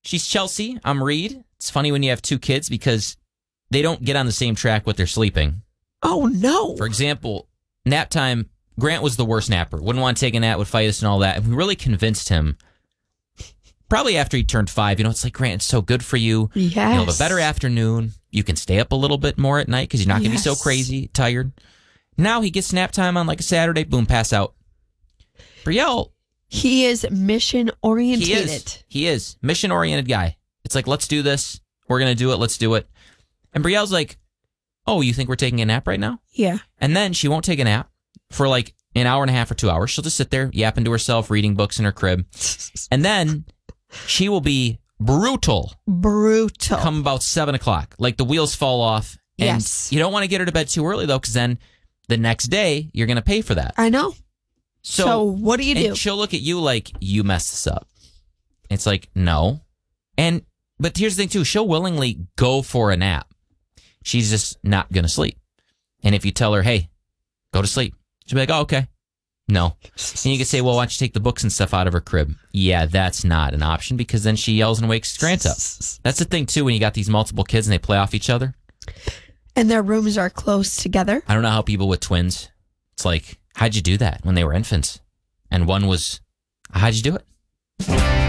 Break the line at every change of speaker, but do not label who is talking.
She's Chelsea. I'm Reed. It's funny when you have two kids because they don't get on the same track with their sleeping.
Oh, no.
For example, nap time, Grant was the worst napper. Wouldn't want to take a nap, would fight us and all that. And we really convinced him, probably after he turned 5, it's like, Grant, it's so good for you.
Yes.
You'll have a better afternoon. You can stay up a little bit more at night because you're not going to be so crazy, tired. Now he gets nap time on like a Saturday, boom, pass out. Brielle.
He is mission oriented.
He is. Mission oriented guy. It's like, let's do this. We're going to do it. Let's do it. And Brielle's like, oh, you think we're taking a nap right now?
Yeah.
And then she won't take a nap for like an hour and a half or 2 hours. She'll just sit there yapping to herself, reading books in her crib. And then she will be brutal. Come about 7 o'clock. Like the wheels fall off. And
yes.
You don't want to get her to bed too early though, because then the next day you're going to pay for that.
I know. So what do you do?
And she'll look at you like, you messed this up. It's like, no. But here's the thing too. She'll willingly go for a nap. She's just not going to sleep. And if you tell her, hey, go to sleep, she'll be like, oh, okay. No. And you can say, well, why don't you take the books and stuff out of her crib? Yeah, that's not an option because then she yells and wakes Grant up. That's the thing too when you got these multiple kids and they play off each other.
And their rooms are close together.
I don't know how people with twins, it's like, how'd you do that when they were infants? And one was, how'd you do it?